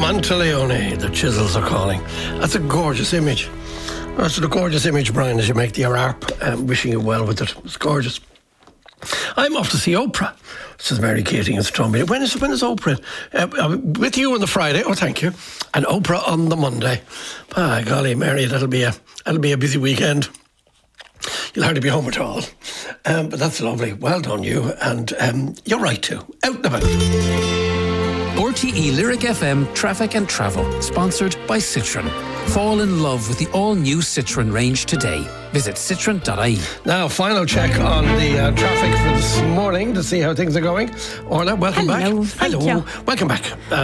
Pantaleone, the chisels are calling. That's a gorgeous image. That's a gorgeous image, Brian, as you make the RRP. Wishing you well with it. It's gorgeous. I'm off to see Oprah, says Mary Keating in Strombie. When is Oprah? With you on the Friday. Oh, thank you. And Oprah on the Monday. By golly, Mary, that'll be a busy weekend. You'll hardly be home at all. But that's lovely. Well done, you. And you're right too. Out and about. RTE Lyric FM Traffic and Travel, sponsored by Citroen. Fall in love with the all-new Citroen range today. Visit citroen.ie. Now, final check on the traffic for this morning to see how things are going. Orla, welcome back. Hello. Welcome back.